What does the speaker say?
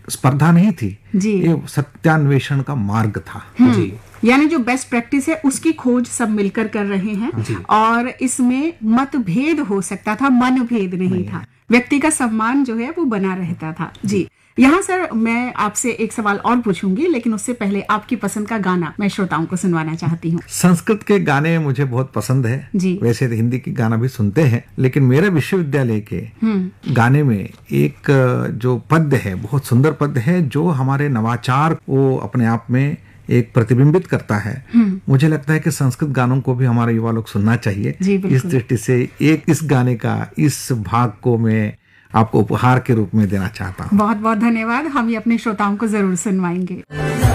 स्पर्धा नहीं थी जी। ये सत्यान्वेषण का मार्ग था। जी। यानी जो बेस्ट प्रैक्टिस है उसकी खोज सब मिलकर कर रहे हैं और इसमें मतभेद हो सकता था, मनभेद नहीं था, व्यक्ति का सम्मान जो है वो बना रहता था। जी। यहाँ सर मैं आपसे एक सवाल और पूछूंगी, लेकिन उससे पहले आपकी पसंद का गाना मैं श्रोताओं को सुनवाना चाहती हूँ। संस्कृत के गाने मुझे बहुत पसंद है जी। वैसे तो हिंदी के गाना भी सुनते हैं, लेकिन मेरे विश्वविद्यालय के गाने में एक जो पद्य है, बहुत सुंदर पद्य है, जो हमारे नवाचार को अपने आप में एक प्रतिबिंबित करता है। मुझे लगता है कि संस्कृत गानों को भी हमारे युवा लोग सुनना चाहिए। इस दृष्टि से इस गाने का इस भाग को मैं आपको उपहार के रूप में देना चाहता हूँ। बहुत बहुत धन्यवाद। हम ये अपने श्रोताओं को जरूर सुनवाएंगे।